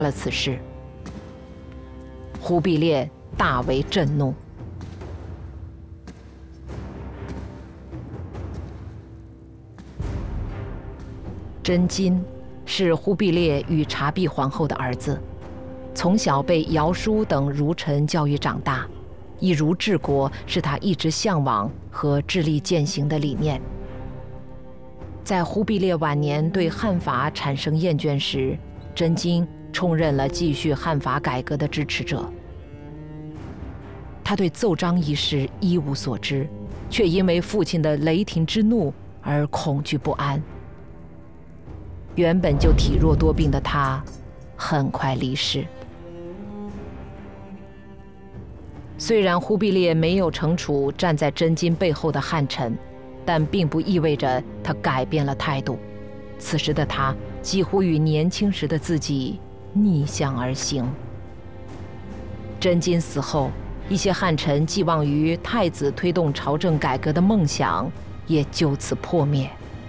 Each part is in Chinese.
了此事。忽必烈大为震怒。真金是忽必烈与察必皇后的儿子，从小被尧叔等儒臣教育长大，以儒治国是他一直向往和致力践行的理念。在忽必烈晚年对汉法产生厌倦时，真金充任了继续汉法改革的支持者。他对奏章一事一无所知，却因为父亲的雷霆之怒而恐惧不安。原本就体弱多病的他，很快离世。虽然忽必烈没有惩处站在真金背后的汉臣，但并不意味着他改变了态度。此时的他几乎与年轻时的自己逆向而行。真金死后，一些汉臣寄望于太子推动朝政改革的梦想也就此破灭。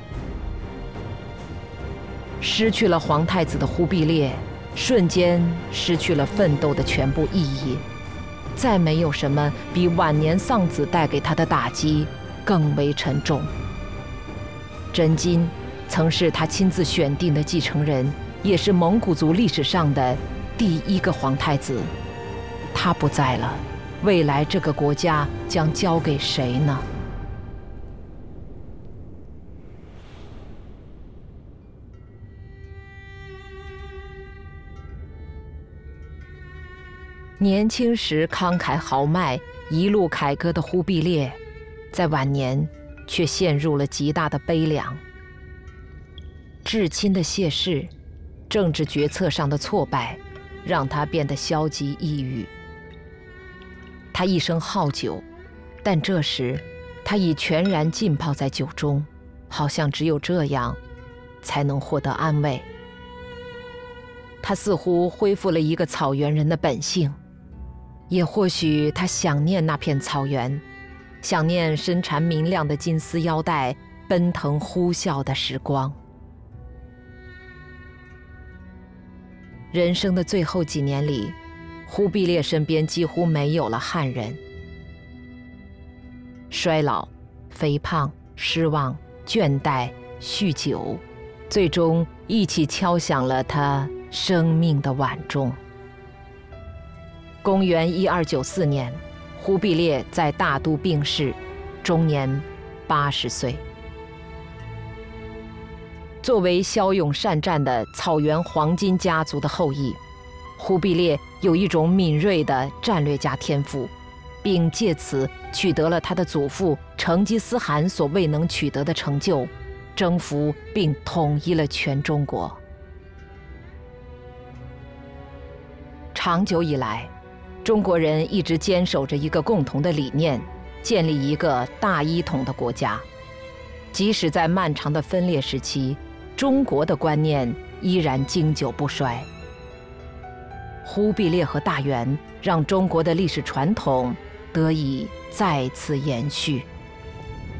失去了皇太子的忽必烈，瞬间失去了奋斗的全部意义。再没有什么比晚年丧子带给他的打击更为沉重。真金曾是他亲自选定的继承人，也是蒙古族历史上的第一个皇太子。他不在了，未来这个国家将交给谁呢？年轻时慷慨豪迈、一路凯歌的忽必烈，在晚年却陷入了极大的悲凉。至亲的谢氏，政治决策上的挫败，让他变得消极抑郁。他一生好酒，但这时他已全然浸泡在酒中，好像只有这样才能获得安慰。他似乎恢复了一个草原人的本性。也或许他想念那片草原，想念身缠明亮的金丝腰带、奔腾呼啸的时光。人生的最后几年里，忽必烈身边几乎没有了汉人。衰老、肥胖、失望、倦怠、酗酒，最终一起敲响了他生命的晚钟。公元1294年，忽必烈在大都病逝，终年80岁。作为骁勇善战的草原黄金家族的后裔，忽必烈有一种敏锐的战略家天赋，并借此取得了他的祖父成吉思汗所未能取得的成就，征服并统一了全中国。长久以来，中国人一直坚守着一个共同的理念，建立一个大一统的国家。即使在漫长的分裂时期，中国的观念依然经久不衰。忽必烈和大元让中国的历史传统得以再次延续。